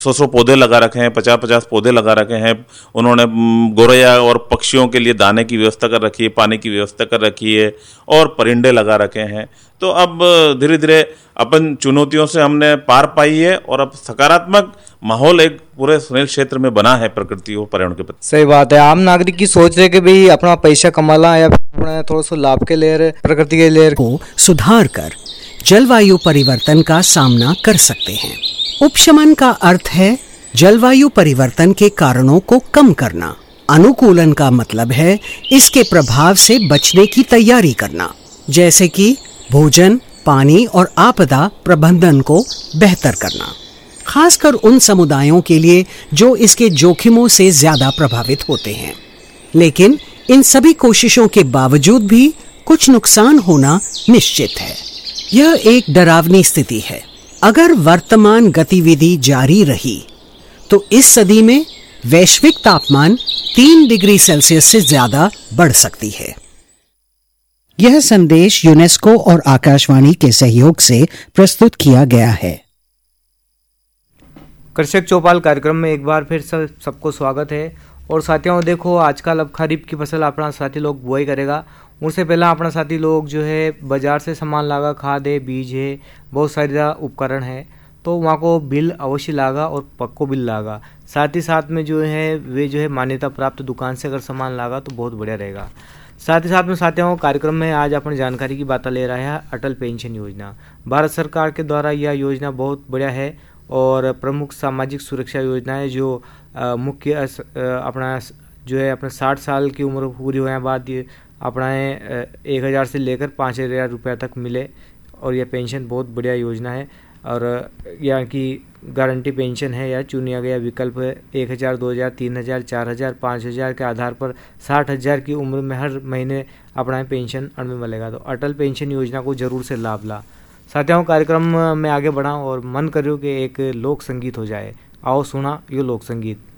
100 पौधे लगा रखे हैं, 50-50 पौधे लगा रखे हैं। उन्होंने गौरैया और पक्षियों के लिए दाने की व्यवस्था कर रखी है, पानी की व्यवस्था कर रखी है और परिंदे लगा रखे हैं। तो अब धीरे धीरे अपन चुनौतियों से हमने पार पाई है और अब सकारात्मक माहौल एक पूरे सुनील क्षेत्र में बना है प्रकृति और पर्यावरण के प्रति। सही बात है। आम नागरिक की सोच रहे कि भाई अपना पैसा कमाना या अपना थोड़ा सा लाभ के लिए प्रकृति के लिए को सुधार कर जलवायु परिवर्तन का सामना कर सकते हैं। उपशमन का अर्थ है जलवायु परिवर्तन के कारणों को कम करना। अनुकूलन का मतलब है इसके प्रभाव से बचने की तैयारी करना, जैसे कि भोजन, पानी और आपदा प्रबंधन को बेहतर करना, खासकर उन समुदायों के लिए जो इसके जोखिमों से ज्यादा प्रभावित होते हैं। लेकिन इन सभी कोशिशों के बावजूद भी कुछ नुकसान होना निश्चित है। यह एक डरावनी स्थिति है। अगर वर्तमान गतिविधि जारी रही तो इस सदी में वैश्विक तापमान 3 डिग्री सेल्सियस से ज्यादा बढ़ सकती है। यह संदेश यूनेस्को और आकाशवाणी के सहयोग से प्रस्तुत किया गया है। कृषक चौपाल कार्यक्रम में एक बार फिर सबको स्वागत है। और साथियों देखो, आजकल अब खरीफ की फसल अपना साथी लोग बुआई करेगा, उससे पहले अपना साथी लोग जो है बाजार से सामान लागा, खाद है, बीज है, बहुत सारे उपकरण है, तो वहाँ को बिल अवश्य लागा और पक्को बिल लागा। साथ ही साथ में जो है वे जो है मान्यता प्राप्त दुकान से अगर सामान लागा तो बहुत बढ़िया रहेगा। साथ ही साथ में साथियों कार्यक्रम में आज अपन जानकारी की बात ले रहे हैं अटल पेंशन योजना। भारत सरकार के द्वारा यह योजना बहुत बढ़िया है और प्रमुख सामाजिक सुरक्षा योजना है जो मुख्य अपना जो है अपने 60 साल की उम्र पूरी होने बाद ये अपना 1000 से लेकर 5000 रुपये तक मिले और यह पेंशन बहुत बढ़िया योजना है। और यहाँ की गारंटी पेंशन है या चुना गया विकल्प 1000, 2000, 3000, 4000, 5000 के आधार पर 60,000 की उम्र में हर महीने अपना पेंशन में मिलेगा। तो अटल पेंशन योजना को जरूर से लाभ ला। साथियों कार्यक्रम में आगे बढ़ा और मन करो कि एक लोक संगीत हो जाए। आओ सुना ये लोक संगीत।